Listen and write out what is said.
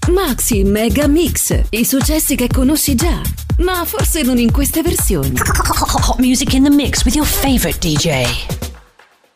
Maxi Mega Mix, i successi che conosci già, ma forse non in queste versioni. Hot music in the mix with your favorite DJ.